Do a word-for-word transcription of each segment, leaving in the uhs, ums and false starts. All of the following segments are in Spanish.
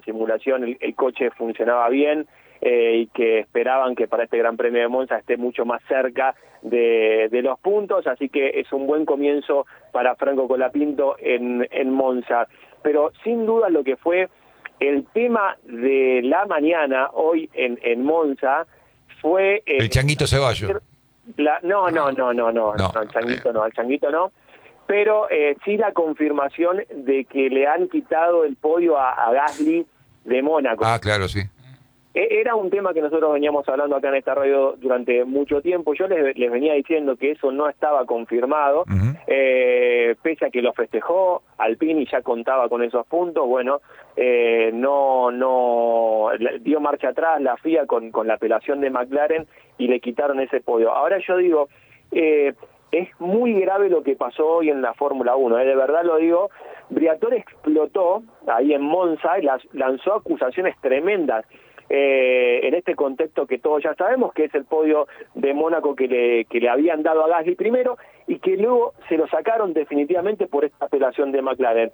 simulación el, el coche funcionaba bien, eh, y que esperaban que para este Gran Premio de Monza esté mucho más cerca de, de los puntos, así que es un buen comienzo para Franco Colapinto en, en Monza. Pero sin duda lo que fue el tema de la mañana hoy en, en Monza fue... Eh, el Changuito Ceballos. La, no, no, no, no, no, no, el Changuito no, el Changuito no. Pero eh, sí la confirmación de que le han quitado el podio a, a Gasly de Mónaco. Ah, claro, sí. Era un tema que nosotros veníamos hablando acá en esta radio durante mucho tiempo. Yo les, les venía diciendo que eso no estaba confirmado, uh-huh. eh, pese a que lo festejó Alpine y ya contaba con esos puntos. Bueno, eh, no no dio marcha atrás la F I A con, con la apelación de McLaren y le quitaron ese podio. Ahora yo digo, eh, es muy grave lo que pasó hoy en la Fórmula uno, eh, de verdad lo digo. Briatore explotó ahí en Monza y las, lanzó acusaciones tremendas. Eh, en este contexto que todos ya sabemos, que es el podio de Mónaco que le, que le habían dado a Gasly primero y que luego se lo sacaron definitivamente por esta apelación de McLaren.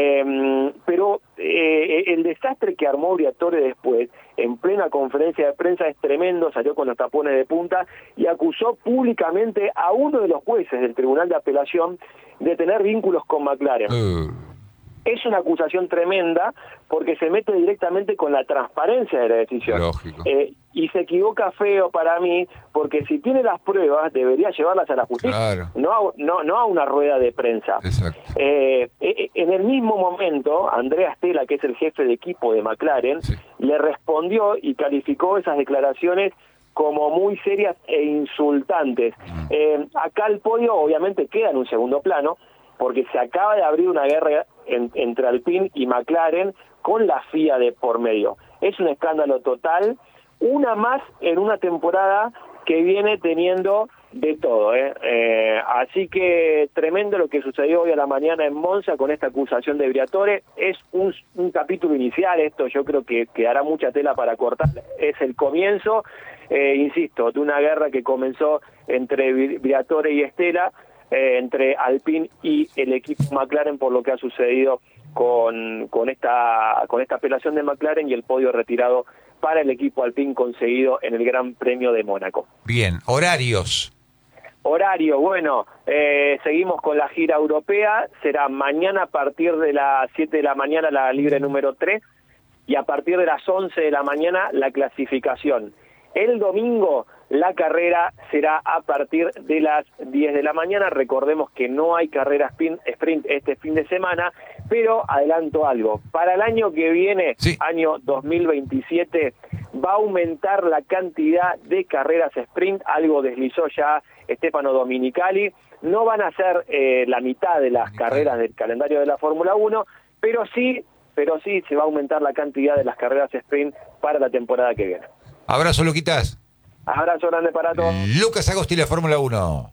Eh, pero eh, el desastre que armó Briatore después, en plena conferencia de prensa, es tremendo. Salió con los tapones de punta y acusó públicamente a uno de los jueces del Tribunal de Apelación de tener vínculos con McLaren. Uh. Es una acusación tremenda porque se mete directamente con la transparencia de la decisión. Lógico. Eh, y se equivoca feo para mí, porque si tiene las pruebas debería llevarlas a la justicia, claro. no, a, no, no a una rueda de prensa. Exacto. Eh, eh, en el mismo momento, Andrea Stella, que es el jefe de equipo de McLaren, sí. le respondió y calificó esas declaraciones como muy serias e insultantes. Mm. Eh, acá el podio obviamente queda en un segundo plano, porque se acaba de abrir una guerra en, entre Alpine y McLaren con la F I A de por medio. Es un escándalo total, una más en una temporada que viene teniendo de todo, ¿eh? Eh, así que tremendo lo que sucedió hoy a la mañana en Monza con esta acusación de Briatore. Es un, un capítulo inicial, esto yo creo que, que hará mucha tela para cortar, es el comienzo, eh, insisto, de una guerra que comenzó entre Briatore y Stella, Eh, entre Alpine y el equipo McLaren por lo que ha sucedido con, con esta con esta apelación de McLaren y el podio retirado para el equipo Alpine conseguido en el Gran Premio de Mónaco. Bien, horarios. Horario, bueno, eh, seguimos con la gira europea, será mañana a partir de las siete de la mañana la libre número tres y a partir de las once de la mañana la clasificación. El domingo la carrera será a partir de las diez de la mañana. Recordemos que no hay carrera sprint este fin de semana, pero adelanto algo. Para el año que viene, sí. año dos mil veintisiete, va a aumentar la cantidad de carreras sprint, algo deslizó ya Stefano Domenicali. No van a ser eh, la mitad de las carreras del calendario de la Fórmula uno, pero sí, pero sí se va a aumentar la cantidad de las carreras sprint para la temporada que viene. Abrazo, Luquitas. Abrazo grande para todos. Lucas Agosti, la Fórmula uno.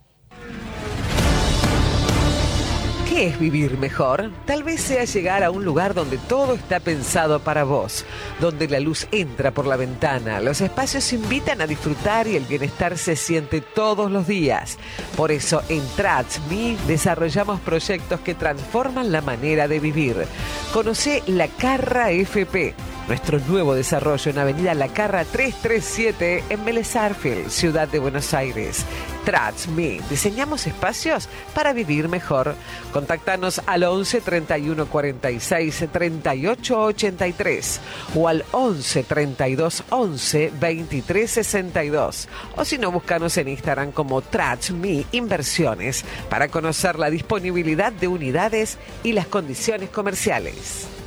¿Qué es vivir mejor? Tal vez sea llegar a un lugar donde todo está pensado para vos, donde la luz entra por la ventana, los espacios invitan a disfrutar y el bienestar se siente todos los días. Por eso en TransMe desarrollamos proyectos que transforman la manera de vivir. Conocé La Carra F P, nuestro nuevo desarrollo en Avenida La Carra trescientos treinta y siete en Vélez Sarsfield, Ciudad de Buenos Aires. TransMe, diseñamos espacios para vivir mejor. Contáctanos al once treinta y uno cuarenta y seis treinta y ocho ochenta y tres o al once treinta y dos once veintitrés sesenta y dos. O si no, búscanos en Instagram como TransMe Inversiones para conocer la disponibilidad de unidades y las condiciones comerciales.